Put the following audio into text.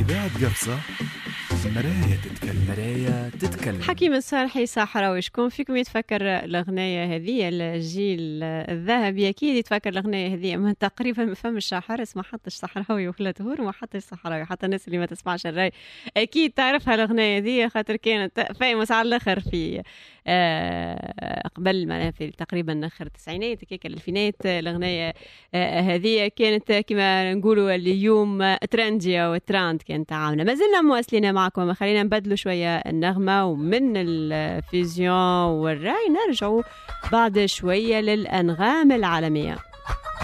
إذاعة قفصة. مرايا تتكلم. حكيم الصالحي صحراوي، شكون فيكم يتفكر الأغنية هذه؟ الجيل الذهبي أكيد يتفكر الأغنية هذه. من تقريبا ما فمش شحرس ما حطش صحراوي ولا تهور ما حطش صحراوي. حتى الناس اللي ما تسمعش الراي أكيد تعرفها الأغنية هذه، خاطر كانت فايمة على الآخر في قبل ما في تقريبا آخر التسعينات كيك الألفينات. الأغنية هذه كانت كما نقولوا اليوم ترندية وتراند كانت عاملة. ما زلنا مواصلين معكم، خلينا نبدلوا شوية النغمة ومن الفيزيون والراي نرجعوا بعد شوية للأنغام العالمية.